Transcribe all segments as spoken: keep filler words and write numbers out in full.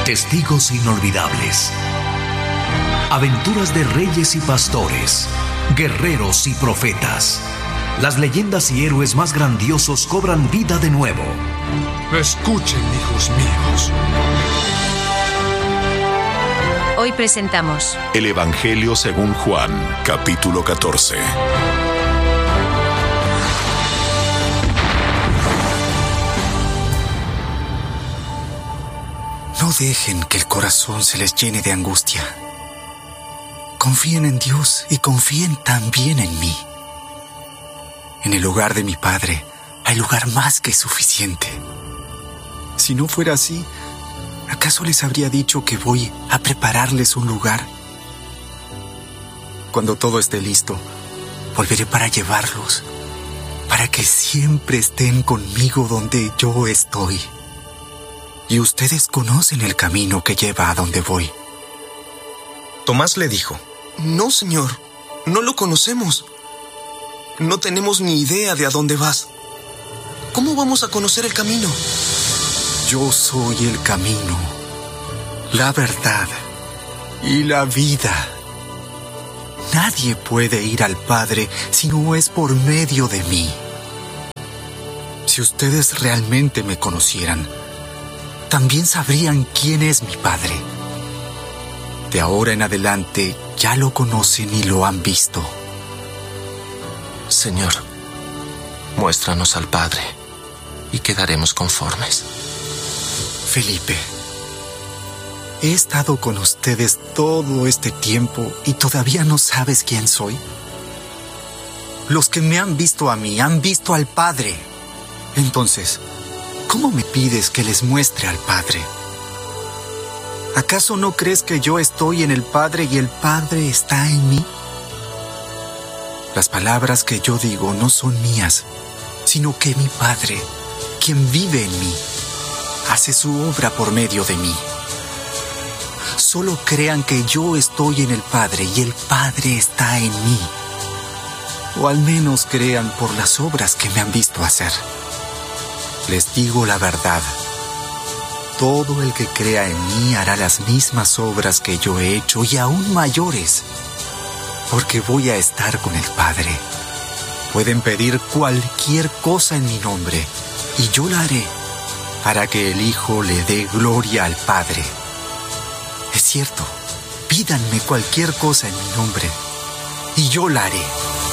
Testigos inolvidables. Aventuras de reyes y pastores, guerreros y profetas. Las leyendas y héroes más grandiosos cobran vida de nuevo. Escuchen, hijos míos. Hoy presentamos El Evangelio según Juan, capítulo catorce. No dejen que el corazón se les llene de angustia. Confíen en Dios y confíen también en mí. En el hogar de mi Padre hay lugar más que suficiente. Si no fuera así, ¿acaso les habría dicho que voy a prepararles un lugar? Cuando todo esté listo, volveré para llevarlos, para que siempre estén conmigo donde yo estoy. Y ustedes conocen el camino que lleva a donde voy. Tomás le dijo: No, Señor, no lo conocemos. No tenemos ni idea de a dónde vas. ¿Cómo vamos a conocer el camino? Yo soy el camino, la verdad y la vida. Nadie puede ir al Padre si no es por medio de mí. Si ustedes realmente me conocieran, también sabrían quién es mi Padre. De ahora en adelante ya lo conocen y lo han visto. Señor, muéstranos al Padre y quedaremos conformes. Felipe, he estado con ustedes todo este tiempo y todavía no sabes quién soy. Los que me han visto a mí han visto al Padre. Entonces, ¿cómo me pides que les muestre al Padre? ¿Acaso no crees que yo estoy en el Padre y el Padre está en mí? Las palabras que yo digo no son mías, sino que mi Padre, quien vive en mí, hace su obra por medio de mí. Solo crean que yo estoy en el Padre y el Padre está en mí. O al menos crean por las obras que me han visto hacer. Les digo la verdad. Todo el que crea en mí hará las mismas obras que yo he hecho y aún mayores, porque voy a estar con el Padre. Pueden pedir cualquier cosa en mi nombre y yo la haré, para que el Hijo le dé gloria al Padre. Es cierto, pídanme cualquier cosa en mi nombre y yo la haré.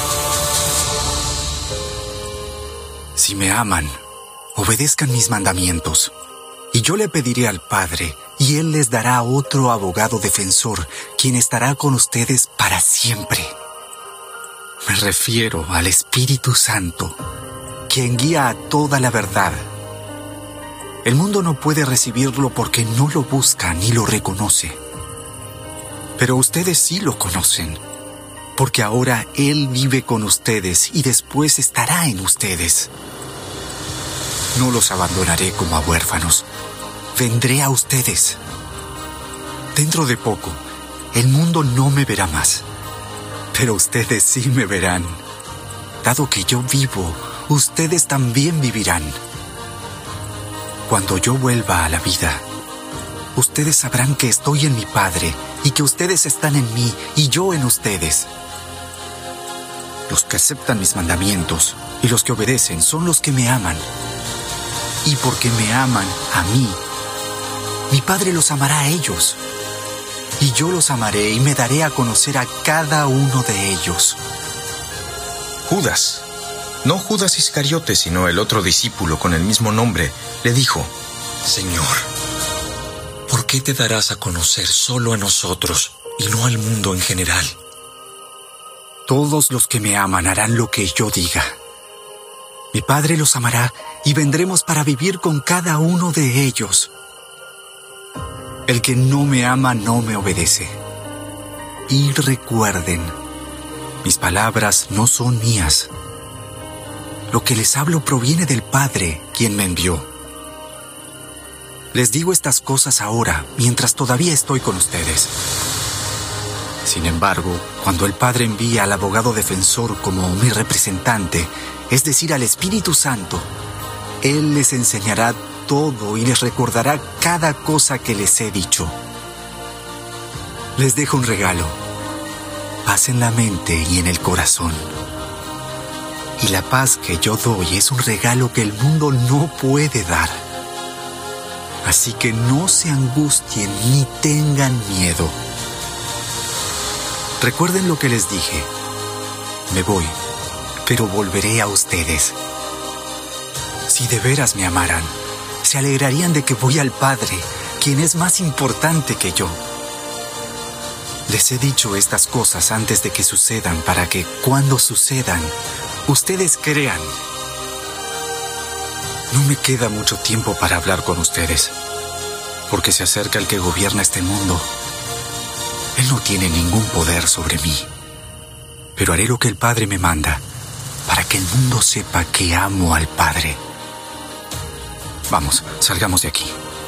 Si me aman, obedezcan mis mandamientos. Y yo le pediré al Padre, y Él les dará otro abogado defensor, quien estará con ustedes para siempre. Me refiero al Espíritu Santo, quien guía a toda la verdad. El mundo no puede recibirlo porque no lo busca ni lo reconoce. Pero ustedes sí lo conocen, porque ahora Él vive con ustedes y después estará en ustedes. No los abandonaré como a huérfanos. Vendré a ustedes. Dentro de poco, el mundo no me verá más. Pero ustedes sí me verán. Dado que yo vivo, ustedes también vivirán. Cuando yo vuelva a la vida, ustedes sabrán que estoy en mi Padre y que ustedes están en mí y yo en ustedes. Los que aceptan mis mandamientos y los que obedecen son los que me aman. Y porque me aman a mí, mi Padre los amará a ellos. Y yo los amaré y me daré a conocer a cada uno de ellos. Judas, no Judas Iscariote, sino el otro discípulo con el mismo nombre, le dijo: Señor, ¿por qué te darás a conocer solo a nosotros y no al mundo en general? Todos los que me aman harán lo que yo diga. Mi Padre los amará y vendremos para vivir con cada uno de ellos. El que no me ama no me obedece. Y recuerden, mis palabras no son mías. Lo que les hablo proviene del Padre, quien me envió. Les digo estas cosas ahora, mientras todavía estoy con ustedes. Sin embargo, cuando el Padre envía al abogado defensor como mi representante, es decir, al Espíritu Santo, Él les enseñará todo y les recordará cada cosa que les he dicho. Les dejo un regalo, paz en la mente y en el corazón. Y la paz que yo doy es un regalo que el mundo no puede dar. Así que no se angustien ni tengan miedo. Recuerden lo que les dije. Me voy, pero volveré a ustedes. Si de veras me amaran, se alegrarían de que voy al Padre, quien es más importante que yo. Les he dicho estas cosas antes de que sucedan, para que cuando sucedan, ustedes crean. No me queda mucho tiempo para hablar con ustedes, porque se acerca el que gobierna este mundo. Él no tiene ningún poder sobre mí, pero haré lo que el Padre me manda, para que el mundo sepa que amo al Padre. Vamos, salgamos de aquí.